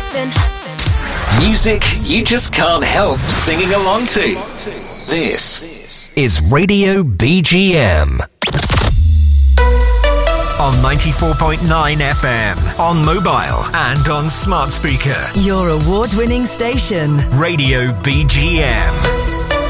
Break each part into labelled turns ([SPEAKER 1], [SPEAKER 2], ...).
[SPEAKER 1] Music you just can't help singing along to. This is Radio BGM. On 94.9 FM, on mobile and on smart speaker.
[SPEAKER 2] Your award-winning station.
[SPEAKER 1] Radio BGM.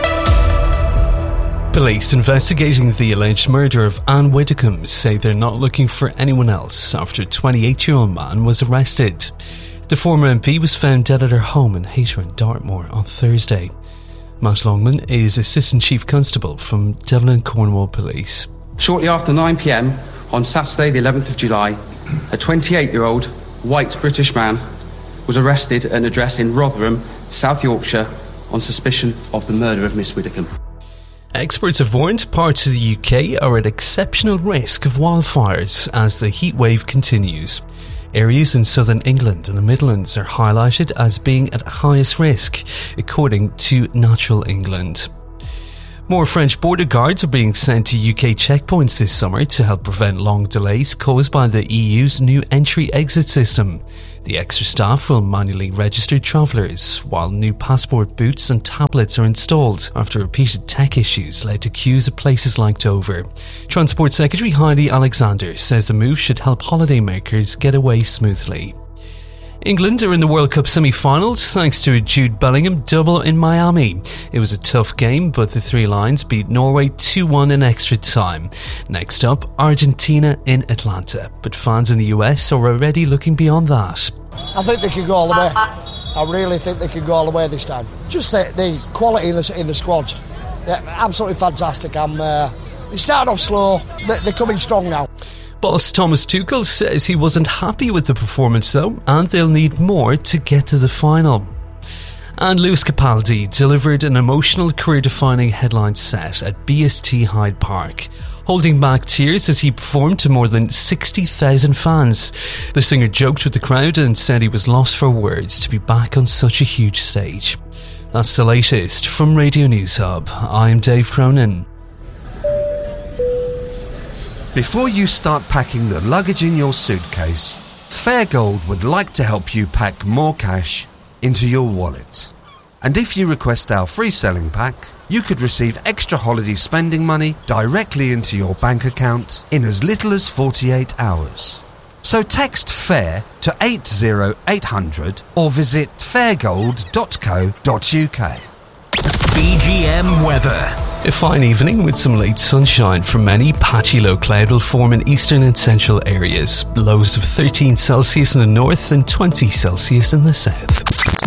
[SPEAKER 3] Police investigating the alleged murder of Anne Widdecombe say they're not looking for anyone else after a 28-year-old man was arrested. The former MP was found dead at her home in Hayter and Dartmoor on Thursday. Matt Longman is Assistant Chief Constable from Devon and Cornwall Police.
[SPEAKER 4] Shortly after 9 p.m, on Saturday the 11th of July, a 28-year-old white British man was arrested at an address in Rotherham, South Yorkshire, on suspicion of the murder of Miss Widdecombe.
[SPEAKER 3] Experts have warned parts of the UK are at exceptional risk of wildfires as the heatwave continues. Areas in southern England and the Midlands are highlighted as being at highest risk, according to Natural England. More French border guards are being sent to UK checkpoints this summer to help prevent long delays caused by the EU's new entry-exit system. The extra staff will manually register travellers, while new passport booths and tablets are installed after repeated tech issues led to queues at places like Dover. Transport Secretary Heidi Alexander says the move should help holidaymakers get away smoothly. England are in the World Cup semi-finals thanks to a Jude Bellingham double in Miami. It was a tough game, but the Three Lions beat Norway 2-1 in extra time. Next up, Argentina in Atlanta, but fans in the US are already looking beyond that.
[SPEAKER 5] I think they could go all the way. I really think they could go all the way this time. Just the quality in the squad. They're absolutely fantastic. They started off slow, they're coming strong now.
[SPEAKER 3] Boss Thomas Tuchel says he wasn't happy with the performance though, and they'll need more to get to the final. And Lewis Capaldi delivered an emotional career-defining headline set at BST Hyde Park, holding back tears as he performed to more than 60,000 fans. The singer joked with the crowd and said he was lost for words to be back on such a huge stage. That's the latest from Radio News Hub. I'm Dave Cronin.
[SPEAKER 6] Before you start packing the luggage in your suitcase, Fairgold would like to help you pack more cash into your wallet. And if you request our free selling pack, you could receive extra holiday spending money directly into your bank account in as little as 48 hours. So text FAIR to 80800 or visit fairgold.co.uk.
[SPEAKER 1] BGM weather.
[SPEAKER 3] A fine evening with some late sunshine for many. Patchy low cloud will form in eastern and central areas. Lows of 13 Celsius in the north and 20 Celsius in the south.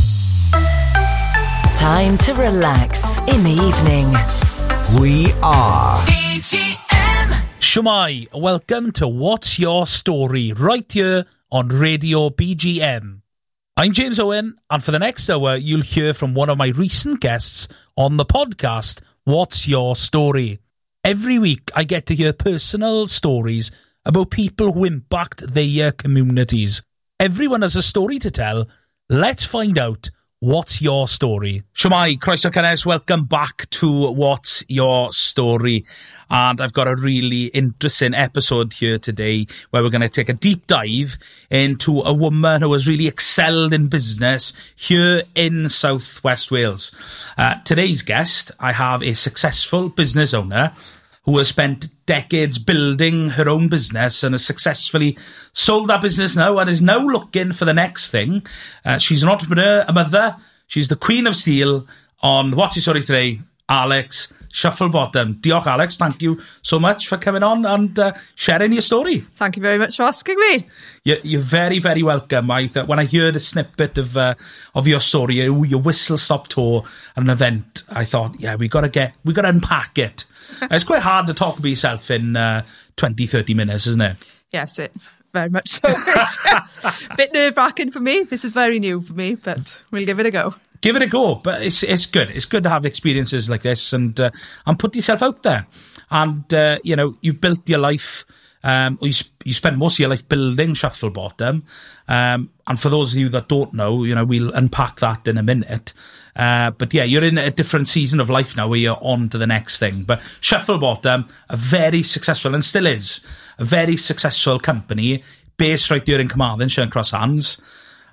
[SPEAKER 2] Time to relax in the evening.
[SPEAKER 1] We are
[SPEAKER 7] BGM. Shumai, welcome to What's Your Story, right here on Radio BGM. I'm James Owen, and for the next hour, you'll hear from one of my recent guests on the podcast, What's Your Story? Every week, I get to hear personal stories about people who impact their communities. Everyone has a story to tell. Let's find out what's your story. Shwmai, croeso cynnes, welcome back to What's Your Story. And I've got a really interesting episode here today where we're going to take a deep dive into a woman who has really excelled in business here in South West Wales. Today's guest, I have a successful business owner who has spent decades building her own business and has successfully sold that business now and is now looking for the next thing. She's an entrepreneur, a mother. She's the Queen of Steel on What's Your Story today, Alex Shufflebottom. Diolch, Alex. Thank you so much for coming on and sharing your story.
[SPEAKER 8] Thank you very much for asking me.
[SPEAKER 7] You're very, very welcome. I thought when I heard a snippet of your story, your whistle-stop tour at an event, I thought, yeah, we got to unpack it. It's quite hard to talk about yourself in 20, 30 minutes, isn't it?
[SPEAKER 8] Yes, very much so. It's a bit nerve-wracking for me. This is very new for me, but we'll give it a go.
[SPEAKER 7] Give it a go, but it's good. It's good to have experiences like this and put yourself out there. And, you've built your life, you spent most of your life building Shufflebottom. And for those of you that don't know, we'll unpack that in a minute. But yeah, you're in a different season of life now where you're on to the next thing. But Shufflebottom, a very successful, and still is, a very successful company based right there in Carmarthen, Sharon Cross Hands.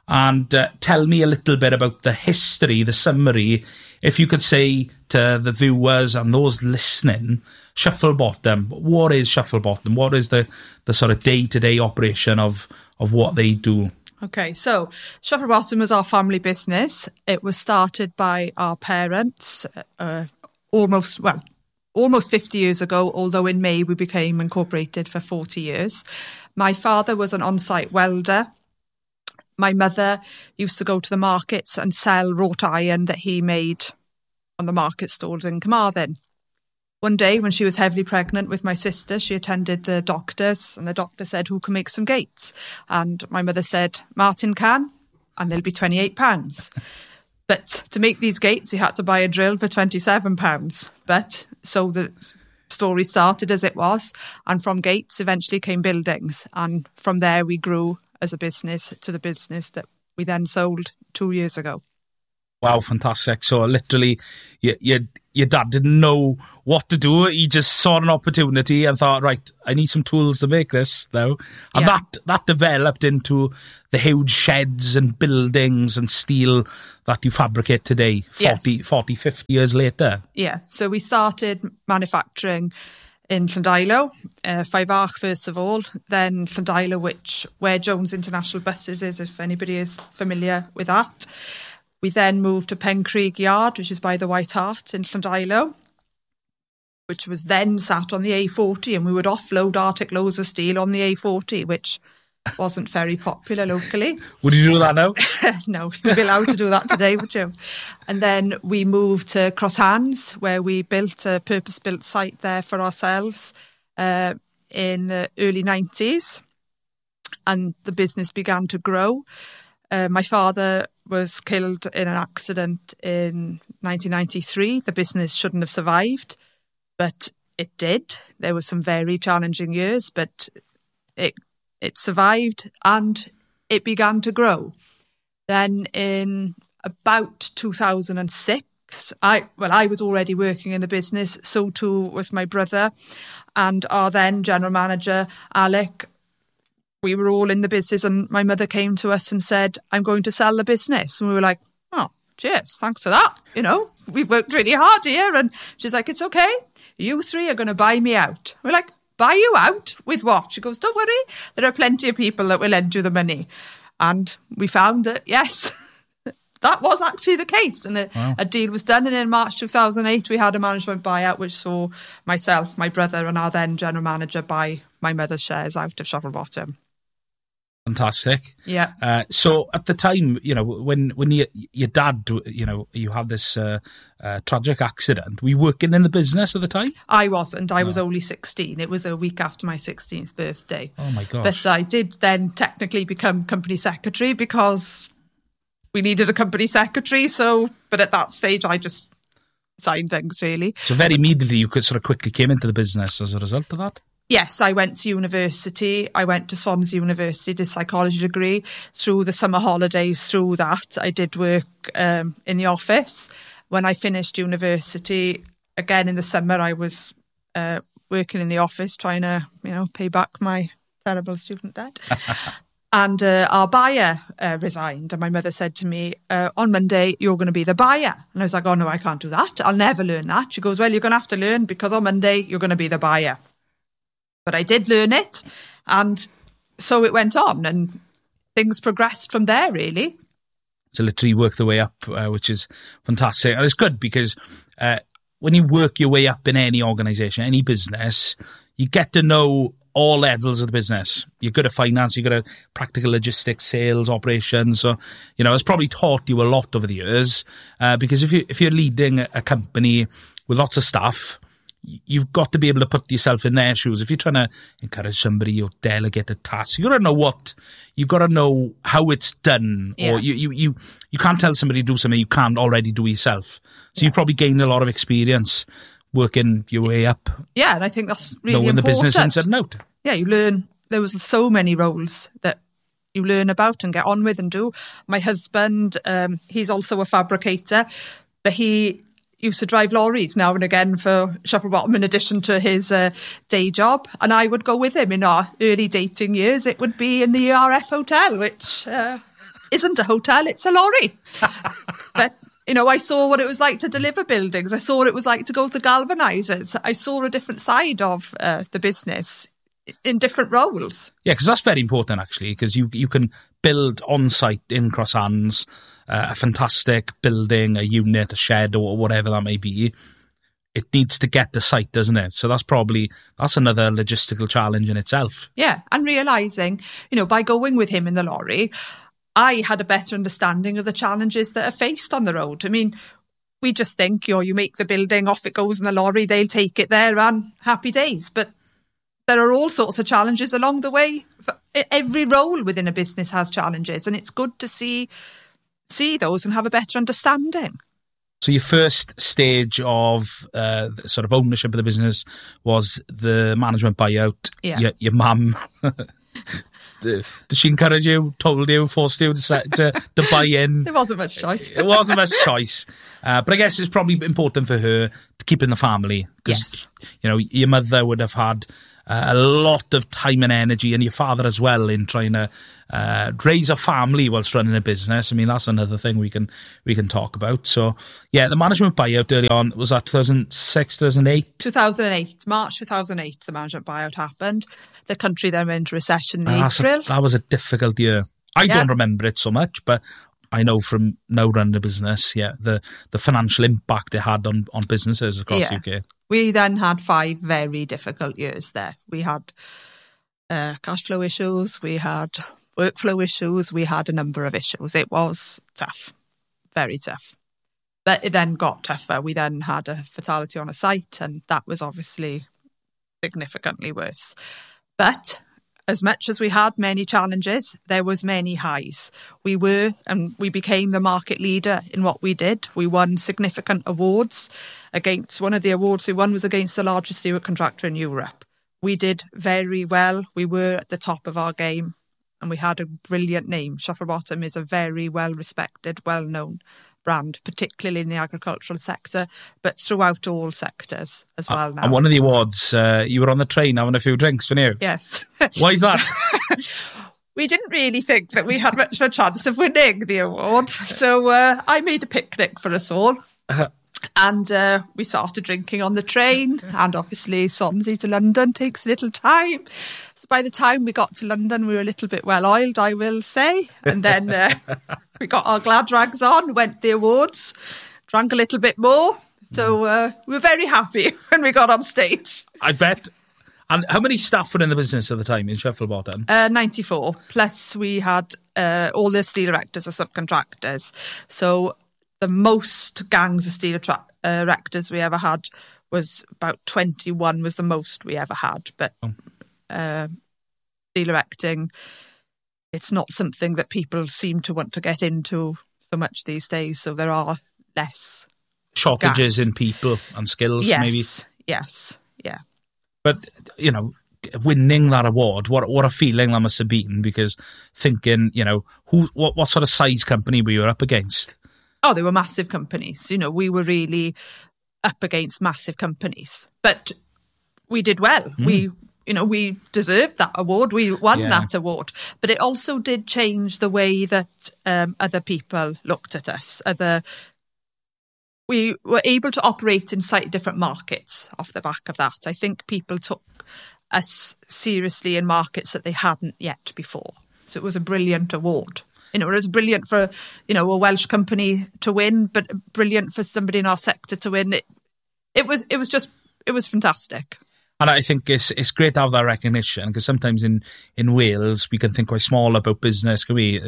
[SPEAKER 7] and tell me a little bit about the history, the summary. If you could say to the viewers and those listening, Shufflebottom, what is Shufflebottom? What is the sort of day-to-day operation of what they do?
[SPEAKER 8] Okay, so Shufflebottom was our family business. It was started by our parents almost 50 years ago, although in May we became incorporated for 40 years. My father was an on-site welder. My mother used to go to the markets and sell wrought iron that he made on the market stalls in Carmarthen. One day when she was heavily pregnant with my sister, she attended the doctors, and the doctor said, who can make some gates? And my mother said, Martin can, and they'll be £28. But to make these gates, you had to buy a drill for £27. But so the story started as it was, and from gates eventually came buildings. And from there we grew as a business to the business that we then sold 2 years ago.
[SPEAKER 7] Wow, fantastic. So literally, your dad didn't know what to do. He just saw an opportunity and thought, right, I need some tools to make this now. And that developed into the huge sheds and buildings and steel that you fabricate today, 40, 50 years later.
[SPEAKER 8] Yeah, so we started manufacturing in Llandilo, Five Arch first of all, then Llandilo, where Jones International Buses is, if anybody is familiar with that. We then moved to Pencreig Yard, which is by the White Hart in Llandilo, which was then sat on the A40, and we would offload Arctic loads of steel on the A40, which wasn't very popular locally.
[SPEAKER 7] Would you do that now?
[SPEAKER 8] No, you'd be allowed to do that today, would you? And then we moved to Crosshands, where we built a purpose-built site there for ourselves in the early 90s, and the business began to grow. My father was killed in an accident in 1993. The business shouldn't have survived, but it did. There were some very challenging years, but it survived and it began to grow. Then in about 2006, I was already working in the business, so too was my brother and our then general manager, Alec. We were all in the business, and my mother came to us and said, I'm going to sell the business. And we were like, oh, cheers, thanks for that. You know, we've worked really hard here. And she's like, it's okay. You three are going to buy me out. We're like, buy you out? With what? She goes, don't worry. There are plenty of people that will lend you the money. And we found that, yes, that was actually the case. And a deal was done. And in March 2008, we had a management buyout, which saw myself, my brother, and our then general manager buy my mother's shares out of Shufflebottom.
[SPEAKER 7] Fantastic.
[SPEAKER 8] Yeah.
[SPEAKER 7] So at the time, you know, when your dad, you know, you had this tragic accident, were you working in the business at the time?
[SPEAKER 8] I wasn't. I was only 16. It was a week after my 16th birthday.
[SPEAKER 7] Oh my gosh.
[SPEAKER 8] But I did then technically become company secretary because we needed a company secretary. But at that stage, I just signed things, really.
[SPEAKER 7] So very immediately, you could sort of quickly came into the business as a result of that?
[SPEAKER 8] Yes, I went to university. I went to Swansea University, did a psychology degree. Through the summer holidays, through that, I did work in the office. When I finished university, again in the summer, I was working in the office, trying to, you know, pay back my terrible student debt. And our buyer resigned. And my mother said to me, on Monday, you're going to be the buyer. And I was like, oh, no, I can't do that. I'll never learn that. She goes, well, you're going to have to learn because on Monday, you're going to be the buyer. But I did learn it, and so it went on, and things progressed from there, really.
[SPEAKER 7] So literally work the way up, which is fantastic. And it's good because when you work your way up in any organisation, any business, you get to know all levels of the business. You're good at finance, you're good at practical logistics, sales, operations. So, you know, it's probably taught you a lot over the years because if you're leading a company with lots of staff, you've got to be able to put yourself in their shoes. If you're trying to encourage somebody or delegate a task, you've got to know how it's done. Yeah. Or you can't tell somebody to do something you can't already do yourself. So you probably gained a lot of experience working your way up.
[SPEAKER 8] Yeah, and I think that's really
[SPEAKER 7] knowing
[SPEAKER 8] important.
[SPEAKER 7] The business inside and out.
[SPEAKER 8] Yeah, you learn. There was so many roles that you learn about and get on with and do. My husband, he's also a fabricator, but he used to drive lorries now and again for Shufflebottom in addition to his day job. And I would go with him in our early dating years. It would be in the ERF Hotel, which isn't a hotel, it's a lorry. But, you know, I saw what it was like to deliver buildings. I saw what it was like to go to galvanisers. I saw a different side of the business in different roles.
[SPEAKER 7] Yeah, because that's very important, actually, because you can build on-site in Crosshands a fantastic building, a unit, a shed, or whatever that may be. It needs to get to site, doesn't it? So that's another logistical challenge in itself.
[SPEAKER 8] Yeah, and realising, you know, by going with him in the lorry, I had a better understanding of the challenges that are faced on the road. I mean, we just think, you make the building, off it goes in the lorry, they'll take it there and happy days. But there are all sorts of challenges along the way. Every role within a business has challenges, and it's good to see those and have a better understanding.
[SPEAKER 7] So your first stage of sort of ownership of the business was the management buyout.
[SPEAKER 8] Yeah.
[SPEAKER 7] Your mum, did she encourage you, told you, forced you to buy in?
[SPEAKER 8] There wasn't much choice.
[SPEAKER 7] It wasn't much choice. But I guess it's probably important for her to keep in the family. Because, your mother would have had a lot of time and energy, and your father as well, in trying to raise a family whilst running a business. I mean, that's another thing we can talk about. So, yeah, the management buyout early on, was that 2006, 2008?
[SPEAKER 8] 2008, March 2008, the management buyout happened. The country then went into recession in April.
[SPEAKER 7] That was a difficult year. I don't remember it so much, but I know from now running a business, the financial impact it had on businesses across the UK.
[SPEAKER 8] We then had 5 very difficult years there. We had cash flow issues, we had workflow issues, we had a number of issues. It was tough, very tough. But it then got tougher. We then had a fatality on a site, and that was obviously significantly worse. But as much as we had many challenges, there was many highs. We became the market leader in what we did. We won significant awards. One of the awards we won was against the largest steward contractor in Europe. We did very well. We were at the top of our game, and we had a brilliant name. Shuffle Bottom is a very well-respected, well-known brand, particularly in the agricultural sector, but throughout all sectors as well now.
[SPEAKER 7] And one of the awards, you were on the train having a few drinks, weren't you?
[SPEAKER 8] Yes.
[SPEAKER 7] Why is that?
[SPEAKER 8] We didn't really think that we had much of a chance of winning the award, so I made a picnic for us all. And we started drinking on the train, and obviously Swansea to London takes a little time. So by the time we got to London, we were a little bit well-oiled, I will say. And then we got our glad rags on, went to the awards, drank a little bit more. So we were very happy when we got on stage.
[SPEAKER 7] I bet. And how many staff were in the business at the time in Shuffle Bottom?
[SPEAKER 8] 94. Plus we had all the steel erectors as subcontractors. So the most gangs of steel erectors we ever had was about 21 was the most we ever had. But steel erecting, it's not something that people seem to want to get into so much these days. So there are less
[SPEAKER 7] shortages
[SPEAKER 8] gangs
[SPEAKER 7] in people and skills, maybe.
[SPEAKER 8] Yes, yeah.
[SPEAKER 7] But, winning that award, what a feeling that must have been, because thinking, what sort of size company were you up against?
[SPEAKER 8] Oh, they were massive companies. We were really up against massive companies. But we did well. We deserved that award. We won that award. But it also did change the way that other people looked at us. We were able to operate in slightly different markets off the back of that. I think people took us seriously in markets that they hadn't yet before. So it was a brilliant award. It was brilliant for, a Welsh company to win, but brilliant for somebody in our sector to win. It was fantastic.
[SPEAKER 7] And I think it's great to have that recognition, because sometimes in Wales we can think quite small about business, can we?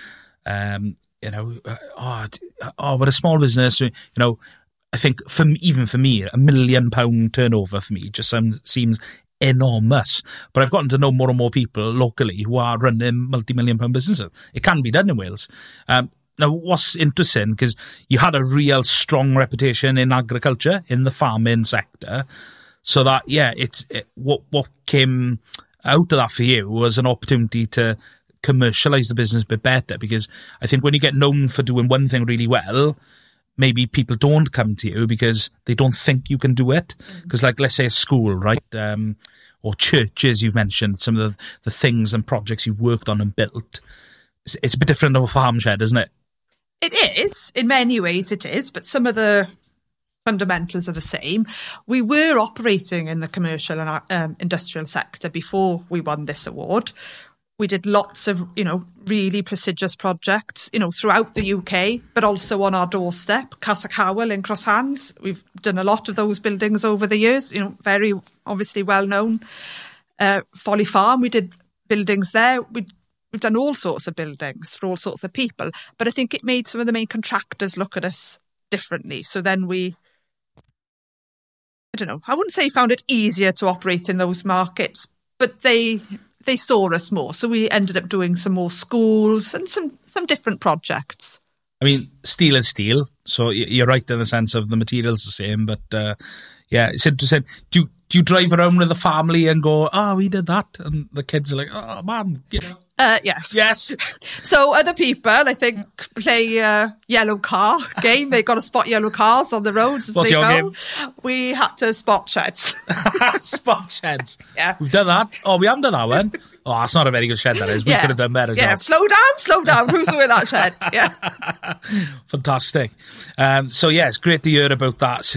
[SPEAKER 7] But a small business, I think even for me, £1 million turnover for me just seems enormous. But I've gotten to know more and more people locally who are running multi-million-pound businesses. It can be done in Wales. Now, what's interesting, because you had a real strong reputation in agriculture, in the farming sector, so that, what came out of that for you was an opportunity to commercialise the business a bit better, because I think when you get known for doing one thing really well, maybe people don't come to you because they don't think you can do it. Because, let's say a school, right? Or churches, you've mentioned, some of the things and projects you've worked on and built. it's a bit different of a farm shed, isn't it?
[SPEAKER 8] It is. In many ways it is, but some of the fundamentals are the same. We were operating in the commercial and industrial sector before we won this award. We did lots of, really prestigious projects, throughout the UK, but also on our doorstep, Castle Howell in Crosshands. We've done a lot of those buildings over the years, very obviously well known. Folly Farm, we did buildings there. We've done all sorts of buildings for all sorts of people, but I think it made some of the main contractors look at us differently. So then I wouldn't say found it easier to operate in those markets, but they saw us more. So we ended up doing some more schools and some different projects.
[SPEAKER 7] I mean, steel is steel, so you're right in the sense of the material's the same, but it's interesting. Do you drive around with the family and go, we did that? And the kids are like, oh, man,
[SPEAKER 8] Yes.
[SPEAKER 7] Yes.
[SPEAKER 8] So other people, I think, play yellow car game. They've got to spot yellow cars on the roads as
[SPEAKER 7] What's
[SPEAKER 8] they
[SPEAKER 7] your
[SPEAKER 8] go.
[SPEAKER 7] game?
[SPEAKER 8] We had to spot sheds.
[SPEAKER 7] Spot sheds.
[SPEAKER 8] Yeah.
[SPEAKER 7] We've done that. Oh, we haven't done that one. Oh, that's not a very good shed, that is. We could have done better.
[SPEAKER 8] Yeah,
[SPEAKER 7] job.
[SPEAKER 8] slow down. Who's in that shed? Yeah.
[SPEAKER 7] Fantastic. It's great to hear about that